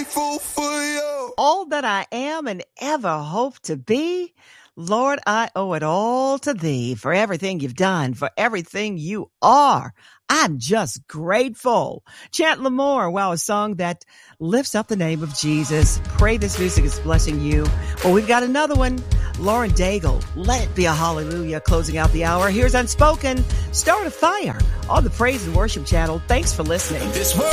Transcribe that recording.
grateful for you. All that I am and ever hope to be, Lord, I owe it all to thee for everything you've done, for everything you are. I'm just grateful. Chant Lamore, wow, a song that lifts up the name of Jesus. Pray this music is blessing you. Well, we've got another one. Lauren Daigle, Let It Be a Hallelujah, closing out the hour. Here's Unspoken, Start a Fire on the Praise and Worship channel. Thanks for listening. This world